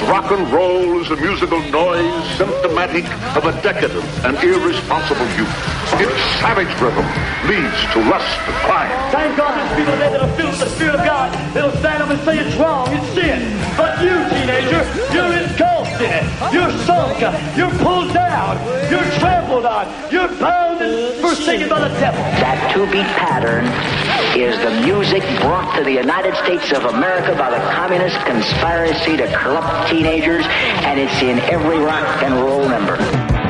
rock and roll is a musical noise symptomatic of a decadent and irresponsible youth. Its savage rhythm leads to lust and crime. Thank God there's people there that'll feel the Spirit of God. That'll stand up and say it's wrong, it's sin. But you, teenager, you're engulfed in it. You're sunk. You're pulled down. You're trampled on. You're bound and forsaken by the devil. That two-beat pattern is the music brought to the United States of America by the communist conspiracy to corrupt teenagers, and it's in every rock and roll number.